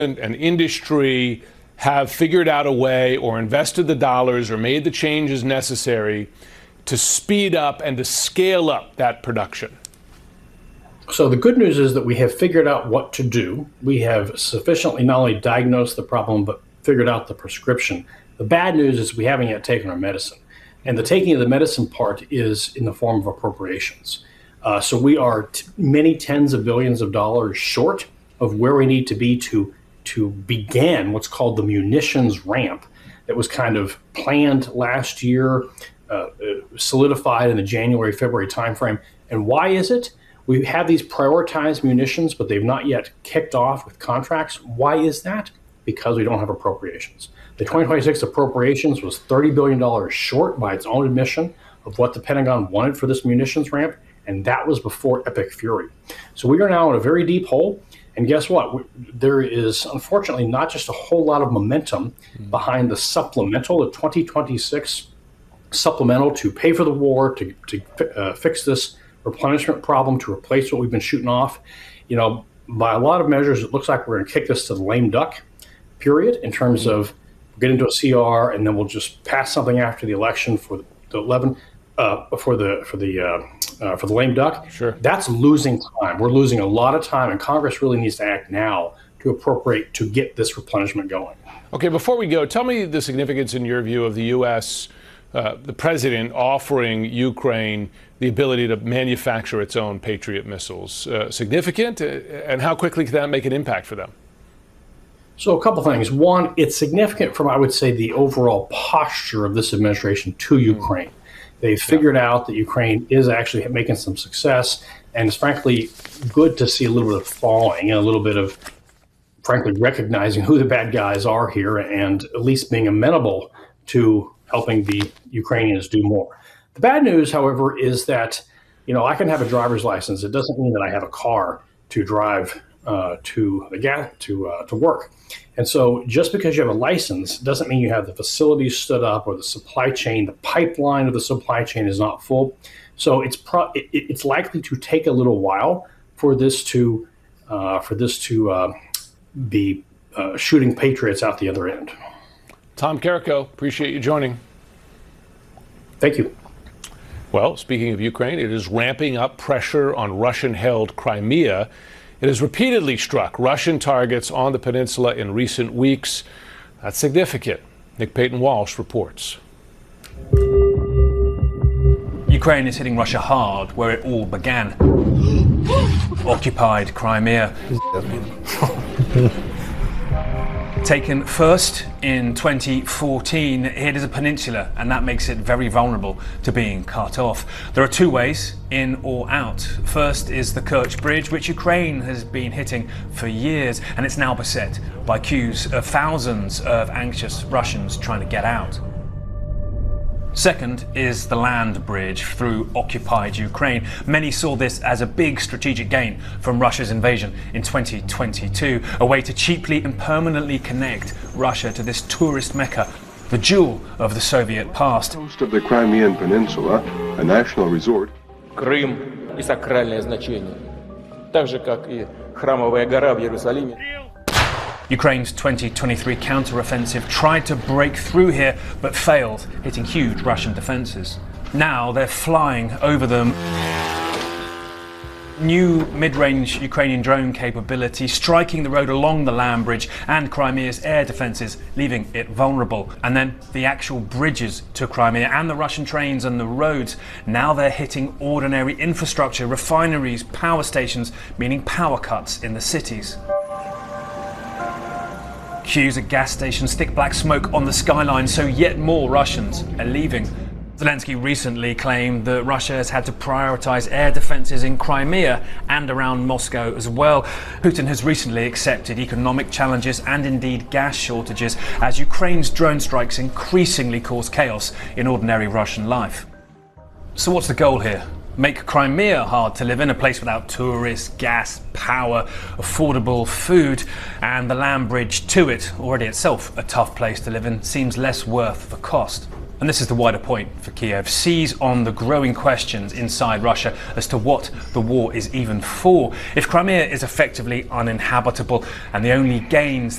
and industry have figured out a way or invested the dollars or made the changes necessary to speed up and to scale up that production? So the good news is that we have figured out what to do. We have sufficiently not only diagnosed the problem, but figured out the prescription. The bad news is we haven't yet taken our medicine. And the taking of the medicine part is in the form of appropriations. So we are many tens of billions of dollars short of where we need to be to begin what's called the munitions ramp that was kind of planned last year, solidified in the January, February timeframe. And why is it? We have these prioritized munitions, but they've not yet kicked off with contracts. Why is that? Because we don't have appropriations. The 2026 appropriations was $30 billion short by its own admission of what the Pentagon wanted for this munitions ramp, and that was before Epic Fury. So we are now in a very deep hole, and guess what? There is, unfortunately, not just a whole lot of momentum behind the supplemental, the 2026 supplemental to pay for the war, to fix this replenishment problem, to replace what we've been shooting off. You know, by a lot of measures, it looks like we're going to kick this to the lame duck period in terms of get into a CR and then we'll just pass something after the election for the 11 for the lame duck. Sure. That's losing time. We're losing a lot of time, and Congress really needs to act now to appropriate to get this replenishment going. Okay, before we go, tell me the significance in your view of the U.S., the president offering Ukraine the ability to manufacture its own Patriot missiles. Significant, and how quickly can that make an impact for them? So a couple things. One, it's significant from, I would say, the overall posture of this administration to Ukraine. They've figured out that Ukraine is actually making some success, and it's frankly good to see a little bit of thawing and a little bit of, frankly, recognizing who the bad guys are here and at least being amenable to helping the Ukrainians do more. The bad news, however, is that, you know, I can have a driver's license. It doesn't mean that I have a car to drive to work. And so just because you have a license doesn't mean you have the facilities stood up or the supply chain, the pipeline of the supply chain is not full. So it's likely to take a little while for this to be shooting Patriots out the other end. Tom Carrico, appreciate you joining. Thank you. Well, speaking of Ukraine, it is ramping up pressure on Russian-held Crimea. It has repeatedly struck Russian targets on the peninsula in recent weeks. That's significant. Nick Payton-Walsh reports. Ukraine is hitting Russia hard where it all began. Occupied Crimea. Taken first in 2014, it is a peninsula, and that makes it very vulnerable to being cut off. There are two ways, in or out. First is the Kerch Bridge, which Ukraine has been hitting for years, and it's now beset by queues of thousands of anxious Russians trying to get out. Second is the land bridge through occupied Ukraine. Many saw this as a big strategic gain from Russia's invasion in 2022, a way to cheaply and permanently connect Russia to this tourist mecca, the jewel of the Soviet past. Coast of the Crimean Peninsula, a national resort. Крым и сакральное значение, так же как и храмовая гора в Иерусалиме. Ukraine's 2023 counter-offensive tried to break through here, but failed, hitting huge Russian defences. Now they're flying over them. New mid-range Ukrainian drone capability striking the road along the land bridge and Crimea's air defences, leaving it vulnerable. And then the actual bridges to Crimea and the Russian trains and the roads, now they're hitting ordinary infrastructure, refineries, power stations, meaning power cuts in the cities. Queues at gas stations, thick black smoke on the skyline, so yet more Russians are leaving. Zelensky recently claimed that Russia has had to prioritise air defences in Crimea and around Moscow as well. Putin has recently accepted economic challenges and indeed gas shortages as Ukraine's drone strikes increasingly cause chaos in ordinary Russian life. So what's the goal here? Make Crimea hard to live in, a place without tourists, gas, power, affordable food, and the land bridge to it, already itself a tough place to live in, seems less worth the cost. And this is the wider point for Kiev: seize on the growing questions inside Russia as to what the war is even for. If Crimea is effectively uninhabitable and the only gains